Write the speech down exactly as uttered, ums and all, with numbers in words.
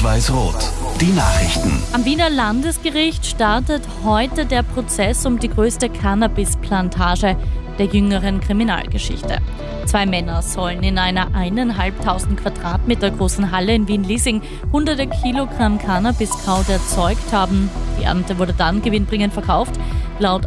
Rot-Weiß-Rot. Die Nachrichten. Am Wiener Landesgericht startet heute der Prozess um die größte Cannabisplantage der jüngeren Kriminalgeschichte. Zwei Männer sollen in einer eineinhalbtausend Quadratmeter großen Halle in Wien-Liesing hunderte Kilogramm Cannabiskraut erzeugt haben. Die Ernte wurde dann gewinnbringend verkauft. Laut